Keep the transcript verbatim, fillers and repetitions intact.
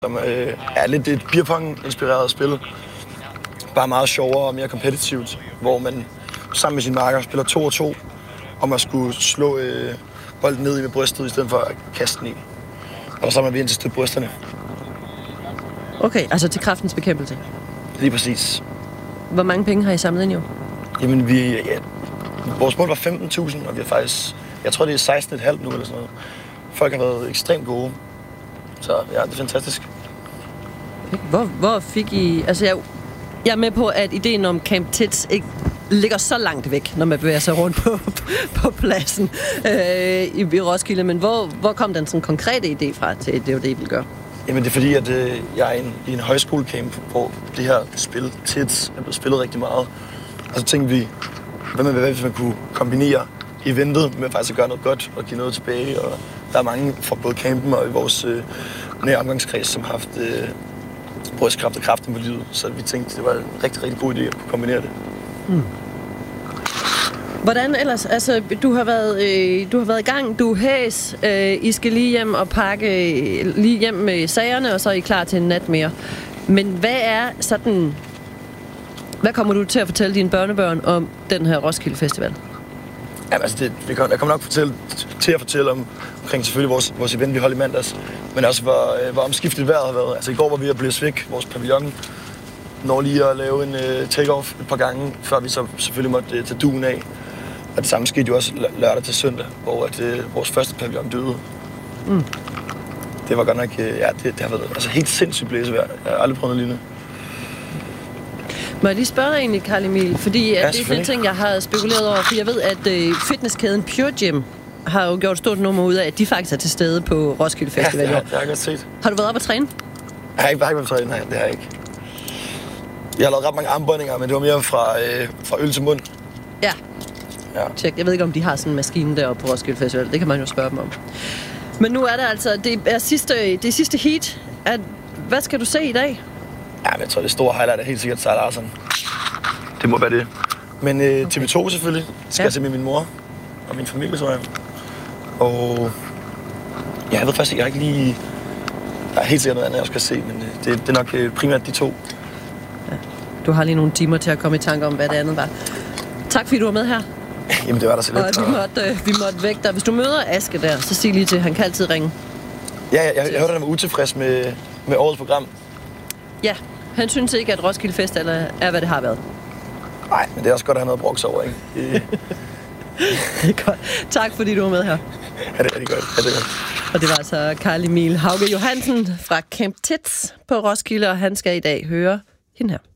som øh, er lidt et beerpong-inspireret spil. Bare meget sjovere og mere kompetitivt, hvor man sammen med sin marker spiller to og to, og man skulle slå øh, bolden ned i med brystet, i stedet for at kaste den i. Og så er man ved ind til støtte brysterne. Okay, altså til kræftens bekæmpelse? Lige præcis. Hvor mange penge har I samlet ind, jo? Jamen, vi, ja, vores mål var femten tusind, og vi har faktisk, jeg tror, det er seksten komma fem nu eller sådan noget. Folk har været ekstremt gode. Så ja, det er fantastisk. Hvor, hvor fik I... Altså, jeg, jeg er med på, at ideen om Camp Tits ikke ligger så langt væk, når man bevæger sig rundt på, på pladsen øh, i, i Roskilde. Men hvor, hvor kom den sådan konkrete idé fra til, det er jo det, I vil gøre? Jamen, det er fordi, at øh, jeg er i en, i en højskolecamp, hvor det her spil, Tits, er blevet spillet rigtig meget. Og så tænkte vi, hvad med, hvis man kunne kombinere eventet med faktisk at gøre noget godt og give noget tilbage. Og der er mange fra både campen og i vores øh, nære omgangskreds, som har haft øh, brystkræft og kræften på livet. Så vi tænkte, det var en rigtig, rigtig god idé at kunne kombinere det. Hmm. Hvordan ellers? Altså, du har været, øh, du har været i gang, du er hæs, øh, I skal lige hjem og pakke øh, lige hjem med sagerne, og så er I klar til en nat mere. Men hvad er sådan... Hvad kommer du til at fortælle dine børnebørn om den her Roskilde Festival? Jamen, altså, det, vi kommer, jeg kommer nok fortælle, til at fortælle om, omkring selvfølgelig vores, vores event, vi holdt i mandags, men også hvor, øh, hvor omskiftet vejret har været. Altså, i går var vi at blive væk, vores pavillon, når lige at lave en uh, take-off et par gange, før vi så selvfølgelig måtte uh, tage duen af. Og det samme skete jo også lørdag til søndag, hvor at, uh, vores første pavillon døde. Mm. Det var godt nok, uh, ja, det, det har været altså, helt sindssygt blæsevejr. Jeg har aldrig prøvet noget lignende. Må jeg lige spørge dig egentlig, Carl Emil? Fordi ja, det er den ting, jeg har spekuleret over, for jeg ved, at uh, fitnesskæden Pure Gym har jo gjort et stort nummer ud af, at de faktisk er til stede på Roskilde Festival. Ja, det har, det har jeg godt set. Har du været op at træne? Jeg har ikke været op at træne, nej, det har jeg ikke. Jeg har lavet ret mange armbøjninger, men det var mere fra, øh, fra øl til mund. Ja. Ja. Tjek. Jeg ved ikke, om de har sådan en maskine deroppe på Roskilde Festival. Det kan man jo spørge dem om. Men nu er det altså, det er sidste, det er sidste heat. At, hvad skal du se i dag? Ja, men jeg tror, det store highlight er helt sikkert Sarah Larsson. Det må være det. Men øh, okay. T V to selvfølgelig skal ja. jeg se med min mor og min familie, tror jeg. Og ja, jeg ved faktisk ikke, jeg har ikke lige... Der er helt sikkert noget andet, jeg skal se, men øh, det, det er nok øh, primært de to. Ja. Du har lige nogle timer til at komme i tanke om, hvad det andet var. Tak fordi du var med her. Jamen, det var der så lidt. Og vi måtte, øh, vi måtte væk dig. Hvis du møder Aske der, så sig lige til, han kan altid ringe. Ja, jeg, jeg, jeg hørte, at han var utilfreds med, med årets program. Ja, han synes ikke, at Roskilde Festival er, hvad det har været. Nej, men det er også godt at have noget at brokse over, ikke? Det... det er godt. Tak fordi du var med her. Ja, det er rigtig godt. Ja, det er godt. Og det var altså Carl Emil Hauge Johansen fra Camp Tits på Roskilde, og han skal i dag høre hende her.